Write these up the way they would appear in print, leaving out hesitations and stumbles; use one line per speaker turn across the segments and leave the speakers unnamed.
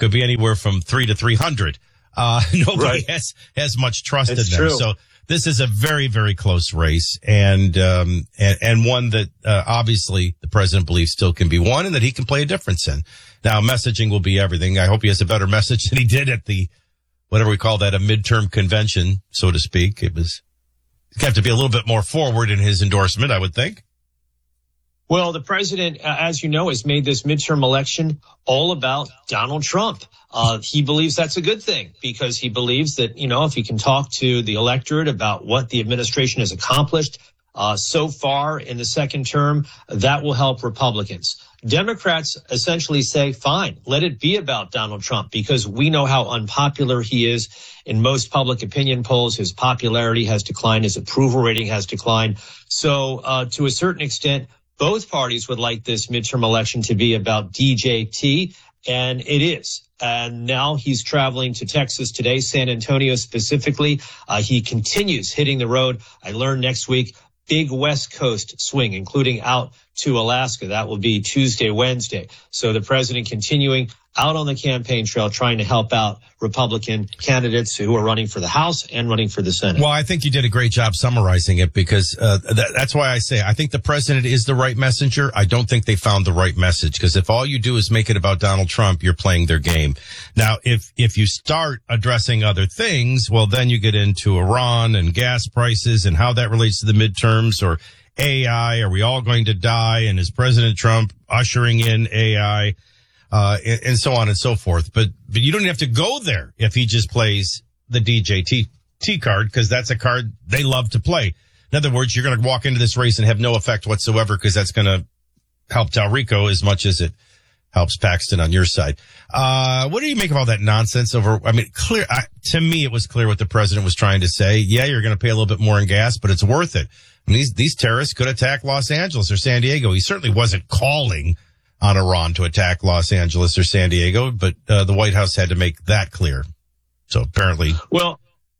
could be anywhere from 3 to 300. Nobody
Right.
has much trust
It's
in them.
true.
So this is a very, very close race, and one that obviously the president believes still can be won, and that he can play a difference in. Now, messaging will be everything. I hope he has a better message than he did at the whatever we call that, a midterm convention, so to speak. It have to be a little bit more forward in his endorsement, I would think.
Well, the president, as you know, has made this midterm election all about Donald Trump. He believes that's a good thing because he believes that, if he can talk to the electorate about what the administration has accomplished so far in the second term, that will help Republicans. Democrats essentially say, fine, let it be about Donald Trump because we know how unpopular he is in most public opinion polls. His popularity has declined. His approval rating has declined. So to a certain extent, both parties would like this midterm election to be about DJT, and it is. And now he's traveling to Texas today, San Antonio specifically. He continues hitting the road. I learned next week, big West Coast swing, including out to Alaska. That will be Tuesday, Wednesday. So the president continuing out on the campaign trail, trying to help out Republican candidates who are running for the House and running for the Senate.
Well, I think you did a great job summarizing it because that's why I say I think the president is the right messenger. I don't think they found the right message because if all you do is make it about Donald Trump, you're playing their game. Now, if you start addressing other things, well, then you get into Iran and gas prices and how that relates to the midterms or AI. Are we all going to die? And is President Trump ushering in AI? And so on and so forth. But you don't have to go there if he just plays the DJT card, because that's a card they love to play. In other words, you're going to walk into this race and have no effect whatsoever because that's going to help Talrico as much as it helps Paxton on your side. What do you make of all that nonsense to me, it was clear what the president was trying to say. Yeah, you're going to pay a little bit more in gas, but it's worth it. I mean, these terrorists could attack Los Angeles or San Diego. He certainly wasn't calling on Iran to attack Los Angeles or San Diego, but the White House had to make that clear. So apparently.
Well,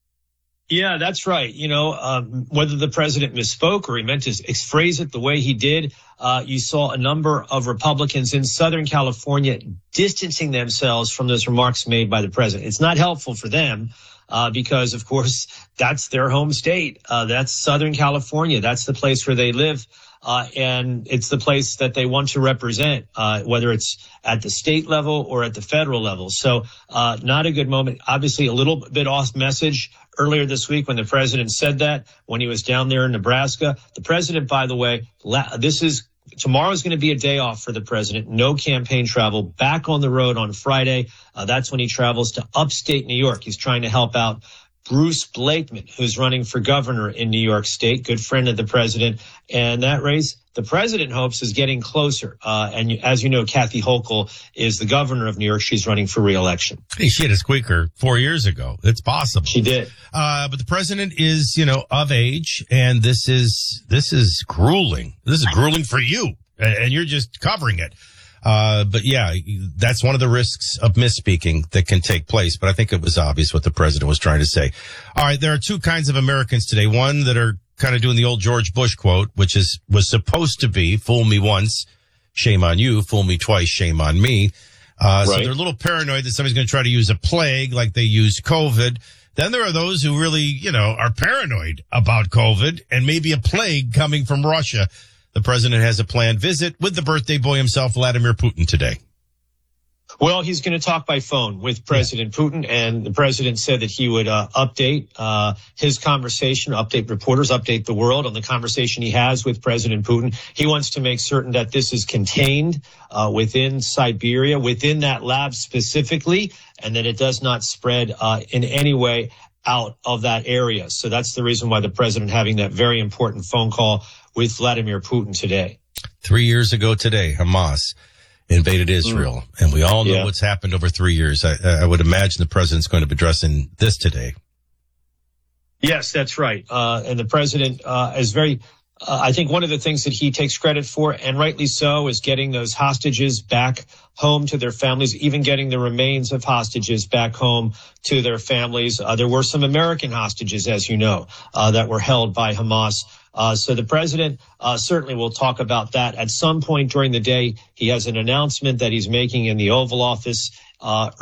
yeah, that's right. Whether the president misspoke or he meant to phrase it the way he did, you saw a number of Republicans in Southern California distancing themselves from those remarks made by the president. It's not helpful for them. Because, of course, that's their home state. That's Southern California. That's the place where they live. And it's the place that they want to represent, whether it's at the state level or at the federal level. So, not a good moment. Obviously, a little bit off message earlier this week when the president said that when he was down there in Nebraska. The president, by the way, tomorrow's going to be a day off for the president. No campaign travel. Back on the road on Friday. That's when he travels to upstate New York. He's trying to help out Bruce Blakeman, who's running for governor in New York State, good friend of the president. And that race, the president hopes, is getting closer. And as you know, Kathy Hochul is the governor of New York. She's running for re-election.
Hey, she had a squeaker 4 years ago. It's possible.
She did.
But the president is, of age, and this is grueling. This is grueling for you, and you're just covering it. But yeah, that's one of the risks of misspeaking that can take place. But I think it was obvious what the president was trying to say. All right. There are two kinds of Americans today. One that are kind of doing the old George Bush quote, which was supposed to be fool me once, shame on you, fool me twice, shame on me.
Right.
So they're a little paranoid that somebody's going to try to use a plague like they used COVID. Then there are those who really, are paranoid about COVID and maybe a plague coming from Russia. The president has a planned visit with the birthday boy himself, Vladimir Putin, today.
Well, he's going to talk by phone with President Putin, and the president said that he would update his conversation, update reporters, update the world on the conversation he has with President Putin. He wants to make certain that this is contained within Siberia, within that lab specifically, and that it does not spread in any way out of that area. So that's the reason why the president having that very important phone call with Vladimir Putin today.
3 years ago today, Hamas invaded Israel, and we all know what's happened over 3 years. I would imagine the president's going to be addressing this today.
Yes, that's right. And the president is very, I think one of the things that he takes credit for, and rightly so, is getting those hostages back home to their families, even getting the remains of hostages back home to their families. There were some American hostages, as you know, that were held by Hamas. So the president certainly will talk about that at some point during the day. He has an announcement that he's making in the Oval Office